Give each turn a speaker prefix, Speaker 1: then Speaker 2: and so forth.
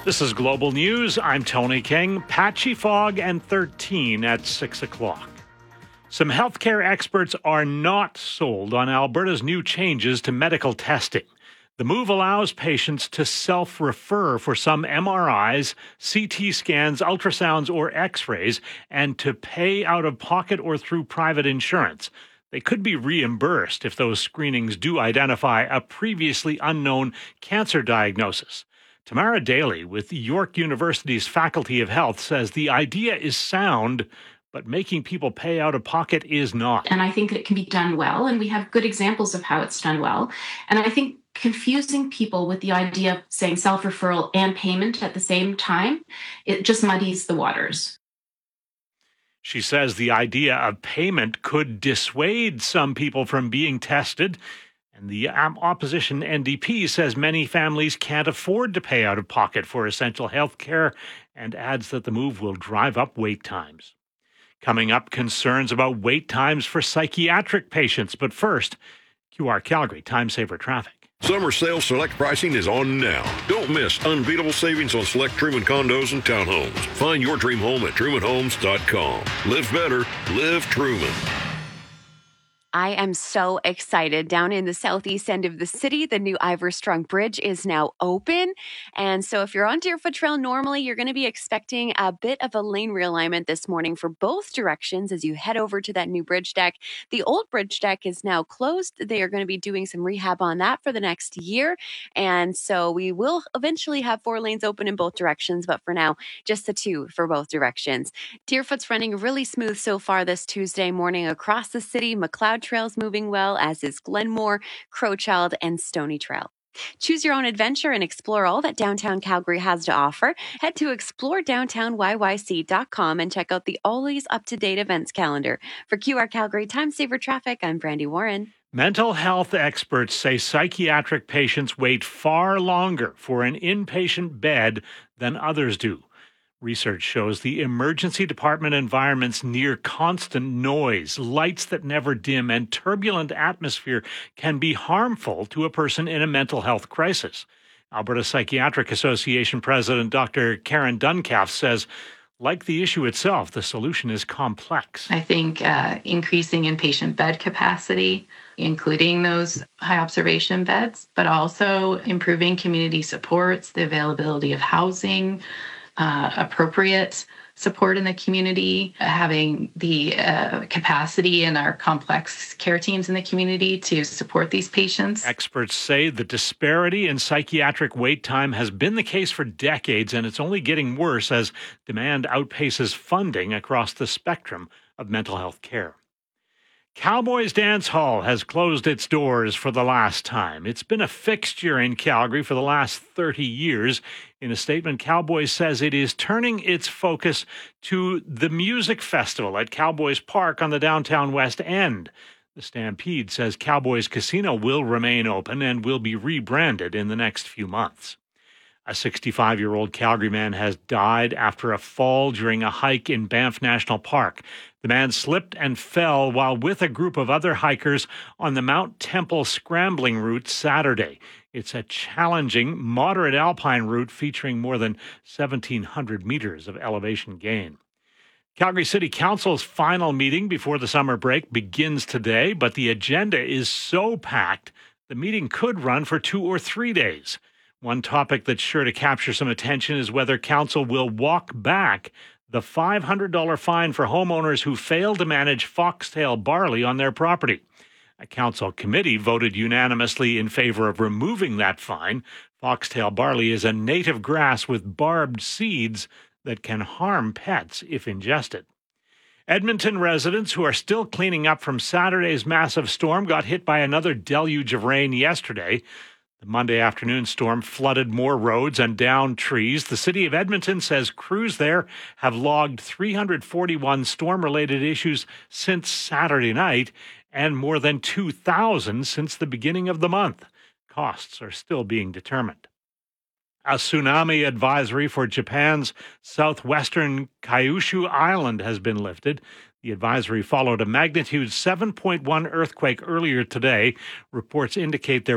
Speaker 1: This is Global News. I'm Tony King. Patchy fog and 13 at 6 o'clock. Some healthcare experts are not sold on Alberta's new changes to medical testing. The move allows patients to self-refer for some MRIs, CT scans, ultrasounds, or X-rays, and to pay out of pocket or through private insurance. They could be reimbursed if those screenings do identify a previously unknown cancer diagnosis. Tamara Daly with York University's Faculty of Health says the idea is sound, but making people pay out of pocket is not.
Speaker 2: And I think it can be done well, and we have good examples of how it's done well. And I think confusing people with the idea of saying self-referral and payment at the same time, it just muddies the waters.
Speaker 1: She says the idea of payment could dissuade some people from being tested. And the opposition NDP says many families can't afford to pay out of pocket for essential health care and adds that the move will drive up wait times. Coming up, concerns about wait times for psychiatric patients. But first, QR Calgary Time Saver Traffic.
Speaker 3: Summer sales select pricing is on now. Don't miss unbeatable savings on select Truman condos and townhomes. Find your dream home at trumanhomes.com. Live better, live Truman.
Speaker 4: I am so excited. Down in the southeast end of the city, the new Ivor Strong Bridge is now open. And so if you're on Deerfoot Trail, normally you're going to be expecting a bit of a lane realignment this morning for both directions as you head over to that new bridge deck. The old bridge deck is now closed. They are going to be doing some rehab on that for the next year. And so we will eventually have 4 lanes open in both directions, but for now, just the 2 for both directions. Deerfoot's running really smooth so far this Tuesday morning across the city. McLeod Trail's moving well, as is Glenmore, Crowchild, and Stony Trail. Choose your own adventure and explore all that downtown Calgary has to offer. Head to exploredowntownyyc.com and check out the always up-to-date events calendar. For QR Calgary Time Saver Traffic, I'm Brandy Warren.
Speaker 1: Mental health experts say psychiatric patients wait far longer for an inpatient bed than others do. Research shows the emergency department environment's near constant noise, lights that never dim, and turbulent atmosphere can be harmful to a person in a mental health crisis. Alberta Psychiatric Association President Dr. Karen Duncalf says, like the issue itself, the solution is complex.
Speaker 5: I think increasing inpatient bed capacity, including those high observation beds, but also improving community supports, the availability of housing, appropriate support in the community, having the capacity in our complex care teams in the community to support these patients.
Speaker 1: Experts say the disparity in psychiatric wait time has been the case for decades, and it's only getting worse as demand outpaces funding across the spectrum of mental health care. Cowboys Dance Hall has closed its doors for the last time. It's been a fixture in Calgary for the last 30 years. In a statement, Cowboys says it is turning its focus to the music festival at Cowboys Park on the downtown West End. The Stampede says Cowboys Casino will remain open and will be rebranded in the next few months. A 65-year-old Calgary man has died after a fall during a hike in Banff National Park. The man slipped and fell while with a group of other hikers on the Mount Temple scrambling route Saturday. It's a challenging, moderate alpine route featuring more than 1,700 meters of elevation gain. Calgary City Council's final meeting before the summer break begins today, but the agenda is so packed, the meeting could run for 2 or 3 days. One topic that's sure to capture some attention is whether Council will walk back the $500 fine for homeowners who fail to manage foxtail barley on their property. A Council committee voted unanimously in favor of removing that fine. Foxtail barley is a native grass with barbed seeds that can harm pets if ingested. Edmonton residents who are still cleaning up from Saturday's massive storm got hit by another deluge of rain yesterday. The Monday afternoon storm flooded more roads and downed trees. The city of Edmonton says crews there have logged 341 storm-related issues since Saturday night and more than 2,000 since the beginning of the month. Costs are still being determined. A tsunami advisory for Japan's southwestern Kyushu Island has been lifted. The advisory followed a magnitude 7.1 earthquake earlier today. Reports indicate there